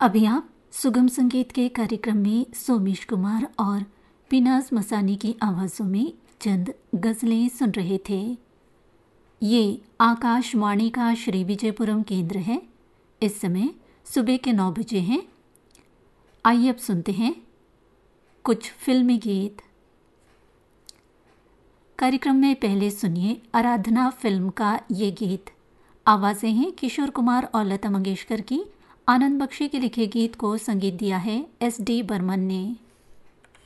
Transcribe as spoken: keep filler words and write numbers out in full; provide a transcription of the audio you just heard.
अभी आप सुगम संगीत के कार्यक्रम में सोमेश कुमार और पिनाज मसानी की आवाज़ों में चंद गज़लें सुन रहे थे। ये आकाशवाणी का श्री विजयपुरम केंद्र है। इस समय सुबह के नौ बजे हैं। आइए अब सुनते हैं कुछ फिल्मी गीत। कार्यक्रम में पहले सुनिए आराधना फिल्म का ये गीत। आवाज़ें हैं किशोर कुमार और लता मंगेशकर की। आनंद बख्शी के लिखे गीत को संगीत दिया है एस डी बर्मन ने।